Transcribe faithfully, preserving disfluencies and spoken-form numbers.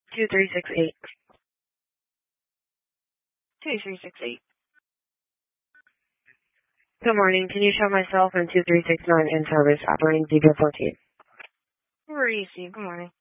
two three six eight. two three six eight. Good morning. Can you show myself and two three six nine in service operating zero fourteen? Receive. Good morning.